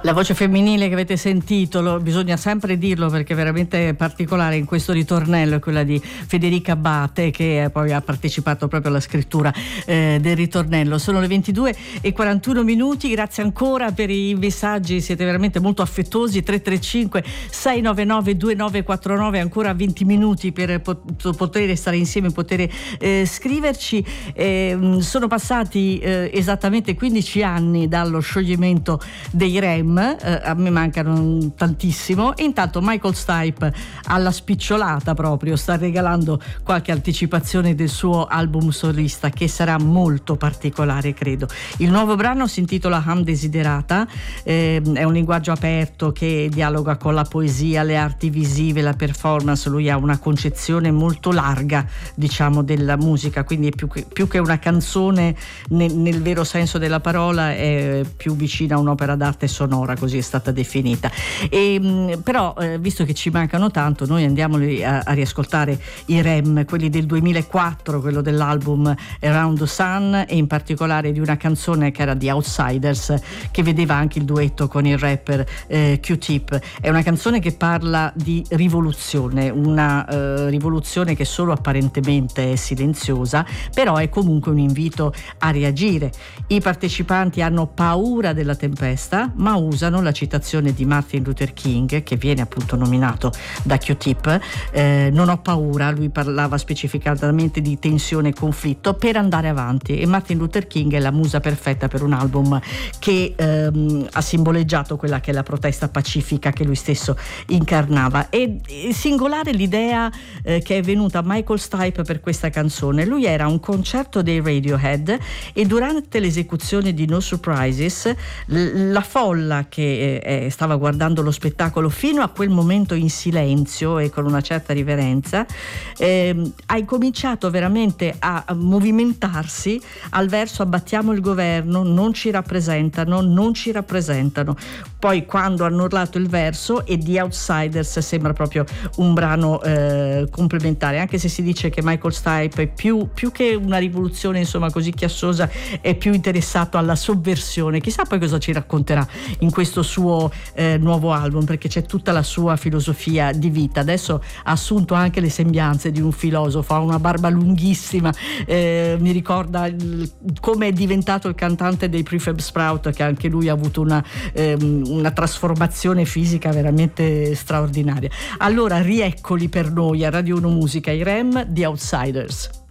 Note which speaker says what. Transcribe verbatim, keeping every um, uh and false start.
Speaker 1: La voce femminile che avete sentito, lo, bisogna sempre dirlo perché è veramente particolare in questo ritornello, è quella di Federica Abate, che poi ha partecipato proprio alla scrittura eh, del ritornello. Sono le ventidue e quarantuno minuti, grazie ancora per i messaggi, siete veramente molto affettuosi. Tre tre cinque sei nove nove due nove quattro nove, ancora venti minuti per poter stare insieme, poter eh, scriverci. Eh, sono passati eh, esattamente quindici anni dallo scioglimento dei R E M. Uh, a me mancano tantissimo, e intanto Michael Stipe alla spicciolata proprio sta regalando qualche anticipazione del suo album solista, che sarà molto particolare, credo. Il nuovo brano si intitola Ham Desiderata, eh, è un linguaggio aperto che dialoga con la poesia, le arti visive, la performance. Lui ha una concezione molto larga, diciamo, della musica, quindi è più che, più che una canzone nel, nel vero senso della parola, è più vicina a un'opera d'arte sonora, così è stata definita. E, però eh, visto che ci mancano tanto, noi andiamo a, a riascoltare i R E M, quelli del duemilaquattro, quello dell'album Around the Sun, e in particolare di una canzone che era di Outsiders, che vedeva anche il duetto con il rapper eh, Q-Tip. È una canzone che parla di rivoluzione, una eh, rivoluzione che solo apparentemente è silenziosa, però è comunque un invito a reagire. I partecipanti hanno paura della tempesta, ma usano la citazione di Martin Luther King, che viene appunto nominato da Q-Tip, eh, non ho paura, lui parlava specificatamente di tensione e conflitto, per andare avanti. E Martin Luther King è la musa perfetta per un album che ehm, ha simboleggiato quella che è la protesta pacifica che lui stesso incarnava. E è singolare l'idea eh, che è venuta a Michael Stipe per questa canzone. Lui era a un concerto dei Radiohead e durante l'esecuzione di No Surprises l- la folla che eh, stava guardando lo spettacolo fino a quel momento in silenzio e con una certa riverenza, eh, ha incominciato veramente a, a movimentarsi al verso abbattiamo il governo, non ci rappresentano, non ci rappresentano. Poi quando hanno urlato il verso, e The Outsiders sembra proprio un brano eh, complementare, anche se si dice che Michael Stipe è più, più che una rivoluzione insomma così chiassosa, è più interessato alla sovversione. Chissà poi cosa ci racconterà in questo suo eh, nuovo album, perché c'è tutta la sua filosofia di vita. Adesso ha assunto anche le sembianze di un filosofo, ha una barba lunghissima, eh, mi ricorda il, come è diventato il cantante dei Prefab Sprout, che anche lui ha avuto una, ehm, una trasformazione fisica veramente straordinaria. Allora rieccoli per noi a Radio uno Musica, i R E M, The Outsiders.